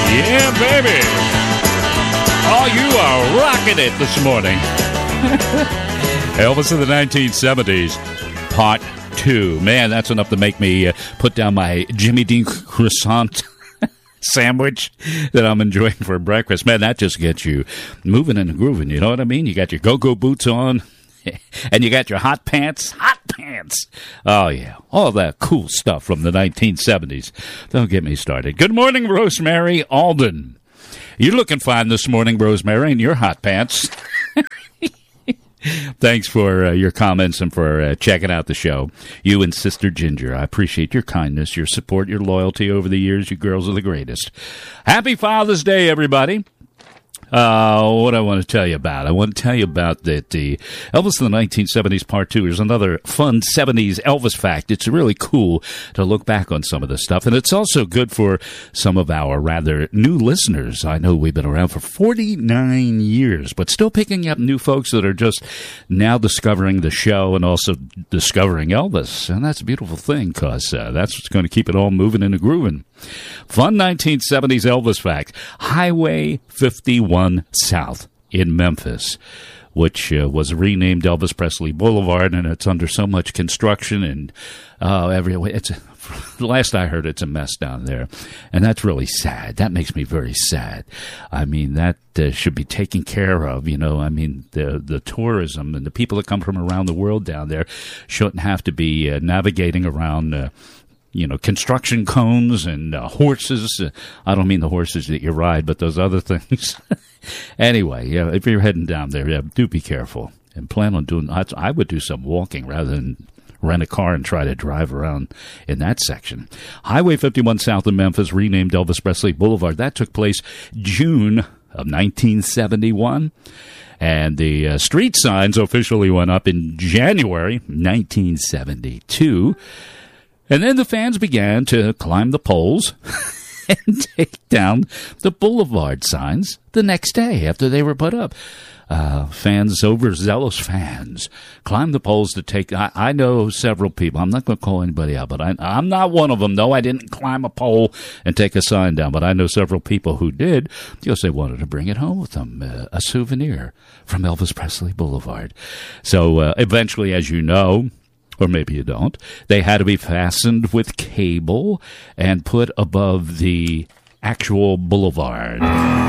Yeah, baby. Oh, you are rocking it this morning. Elvis of the 1970s, Part 2. Man, that's enough to make me put down my Jimmy Dean croissant sandwich that I'm enjoying for breakfast. Man, that just gets you moving and grooving, you know what I mean? You got your go-go boots on, and you got your hot pants. Oh, yeah. All that cool stuff from the 1970s. Don't get me started. Good morning, Rosemary Alden. You're looking fine this morning, Rosemary, in your hot pants. Thanks for your comments and for checking out the show. You and Sister Ginger, I appreciate your kindness, your support, your loyalty over the years. You girls are the greatest. Happy Father's Day, everybody. What I want to tell you about? I want to tell you about that the Elvis in the 1970s Part 2 is another fun 70s Elvis fact. It's really cool to look back on some of this stuff, and it's also good for some of our rather new listeners. I know we've been around for 49 years, but still picking up new folks that are just now discovering the show and also discovering Elvis, and that's a beautiful thing because that's what's going to keep it all moving and grooving. Fun 1970s Elvis fact. Highway 51 South in Memphis, which was renamed Elvis Presley Boulevard, and it's under so much construction and last I heard, it's a mess down there, and that's really sad. That makes me very sad. I mean, that should be taken care of, you know. I mean, the tourism and the people that come from around the world down there shouldn't have to be navigating around construction cones and horses. I don't mean the horses that you ride, but those other things. Anyway, yeah, if you're heading down there, yeah, do be careful and plan on doing. I would do some walking rather than rent a car and try to drive around in that section. Highway 51 South of Memphis, renamed Elvis Presley Boulevard. That took place June of 1971. And the street signs officially went up in January 1972. And then the fans began to climb the poles and take down the boulevard signs the next day after they were put up. Overzealous fans climbed the poles to take... I know several people. I'm not going to call anybody out, but I'm not one of them. No, I didn't climb a pole and take a sign down, but I know several people who did because they wanted to bring it home with them, a souvenir from Elvis Presley Boulevard. So eventually, as you know... or maybe you don't, they had to be fastened with cable and put above the actual boulevard.